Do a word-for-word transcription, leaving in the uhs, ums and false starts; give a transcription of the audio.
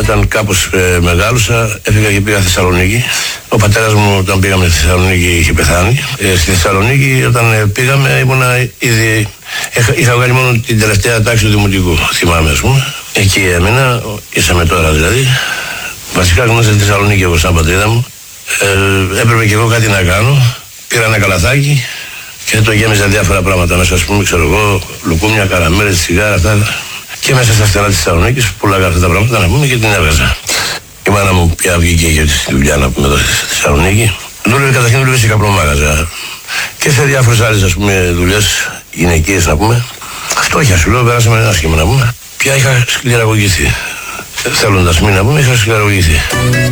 Όταν κάπως ε, μεγάλωσα, έφυγα και πήγα Θεσσαλονίκη. Ο πατέρας μου, όταν πήγαμε στη Θεσσαλονίκη, είχε πεθάνει. Ε, στη Θεσσαλονίκη, όταν ε, πήγαμε, ήμουνα ήδη. Είχα, είχα βγάλει μόνο την τελευταία τάξη του δημοτικού, θυμάμαι, ας πούμε. Εκεί έμεινα, ήσαμε τώρα δηλαδή. Βασικά γνώρισα τη Θεσσαλονίκη εγώ σαν πατρίδα μου. Ε, έπρεπε και εγώ κάτι να κάνω. Πήρα ένα καλαθάκι και το γέμιζα διάφορα πράγματα μέσα, ας πούμε, ξέρω εγώ, λουκούμια, καραμέλες, τσιγάρα, αυτά. Και μέσα στα στενά της Θεσσαλονίκης πουλάγα αυτά τα πράγματα, να πούμε, και την έβγαζα. Η μάνα μου πια βγήκε για τη δουλειά, να πούμε, εδώ στη Θεσσαλονίκη. Δούλευε καταρχήν, δούλευε σε καπνομάγαζα και σε διάφορες άλλες, ας πούμε, δουλειές γυναικείες, να πούμε. Φτώχεια, σου λέω, περάσαμε άσχημα, να πούμε. Πια είχα σκληραγωγηθεί. Θέλοντας μην, να πούμε, είχα σκληραγωγηθεί.